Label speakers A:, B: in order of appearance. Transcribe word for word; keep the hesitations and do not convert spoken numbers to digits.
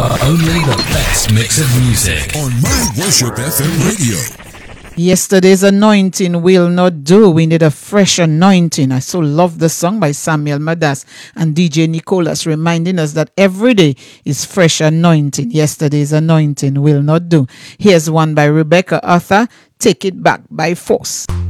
A: Only the best mix of music
B: on My Worship F M Radio.
C: Yesterday's anointing will not do. We need a fresh anointing. I so love the song by Samuel Madas and D J Nicholas, reminding us that every day is fresh anointing. Yesterday's anointing will not do. Here's one by Rebecca Arthur, Take It Back by Force.